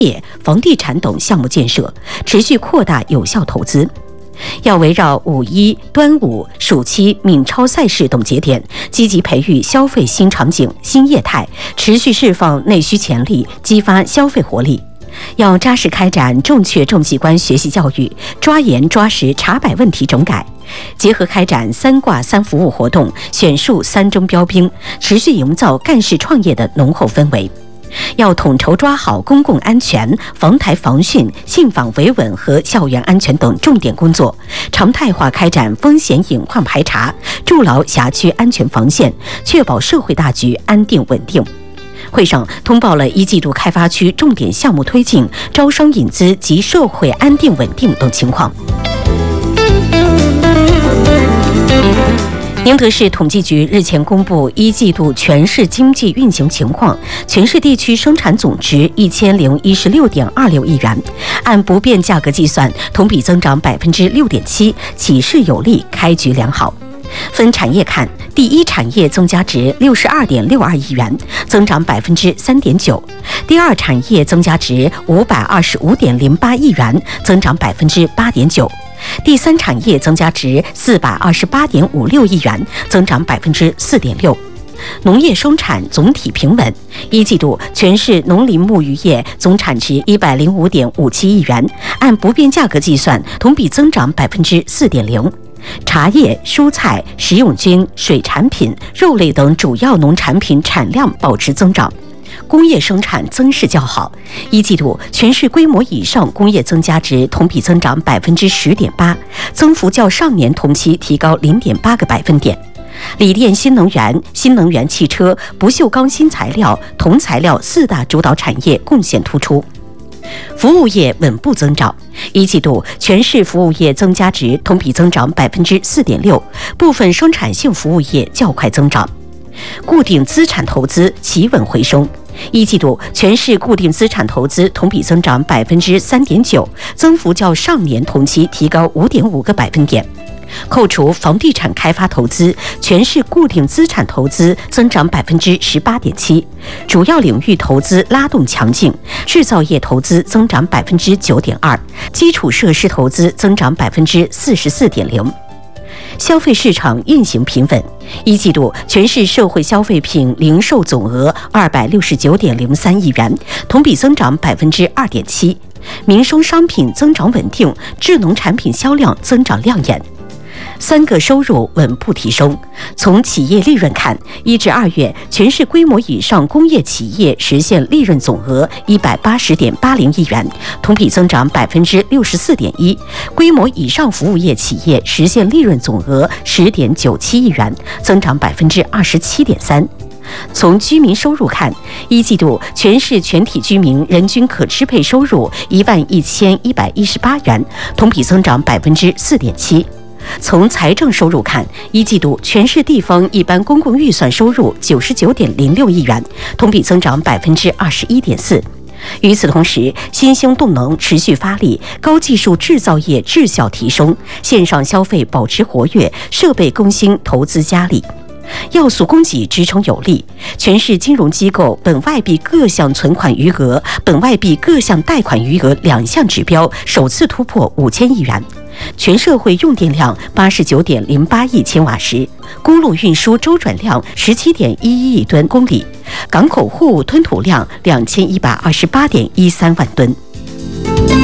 业、房地产等项目建设，持续扩大有效投资。要围绕五一、端午、暑期、闽超赛事等节点，积极培育消费新场景、新业态，持续释放内需潜力，激发消费活力。要扎实开展正确政绩观学习教育，抓严抓实查摆问题整改，结合开展3挂3服务活动，选树3征标兵，持续营造干事创业的浓厚氛围。要统筹抓好公共安全、防台防汛、信访维稳和校园安全等重点工作，常态化开展风险隐患排查，筑牢辖区安全防线，确保社会大局安定稳定。会上通报了一季度开发区重点项目推进、招商引资及社会安定稳定等情况。宁德市统计局日前公布一季度全市经济运行情况，全市地区生产总值1016.26亿元，按不变价格计算，同比增长6.7%，起势有力，开局良好。分产业看，第一产业增加值62.62亿元，增长3.9%；第二产业增加值525.08亿元，增长8.9%；第三产业增加值428.56亿元，增长4.6%。农业生产总体平稳，一季度全市农林牧渔业总产值105.57亿元，按不变价格计算，同比增长4.0%。茶叶、蔬菜、食用菌、水产品、肉类等主要农产品产量保持增长。工业生产增势较好，一季度全市规模以上工业增加值同比增长10.8%，增幅较上年同期提高0.8个百分点。锂电新能源、新能源汽车、不锈钢新材料、铜材料4大主导产业贡献突出。服务业稳步增长，一季度全市服务业增加值同比增长4.6%，部分生产性服务业较快增长。固定资产投资企稳回升，一季度全市固定资产投资同比增长3.9%，增幅较上年同期提高5.5个百分点。扣除房地产开发投资，全市固定资产投资增长18.7%，主要领域投资拉动强劲，制造业投资增长9.2%，基础设施投资增长44.0%。消费市场运行平稳，一季度全市社会消费品零售总额269.03亿元，同比增长2.7%，民生商品增长稳定，智能产品销量增长亮眼。3个收入稳步提升。从企业利润看，1至2月全市规模以上工业企业实现利润总额180.80亿元，同比增长64.1%；规模以上服务业企业实现利润总额10.97亿元，增长27.3%。从居民收入看，一季度全市全体居民人均可支配收入11118元，同比增长4.7%。从财政收入看，一季度全市地方一般公共预算收入99.06亿元，同比增长21.4%。与此同时，新兴动能持续发力，高技术制造业质效提升，线上消费保持活跃，设备更新投资加力。要素供给支撑有力，全市金融机构本外币各项存款余额、本外币各项贷款余额2项指标首次突破5000亿元。全社会用电量89.08亿千瓦时，公路运输周转量17.11亿吨公里，港口货物吞吐量2128.13万吨。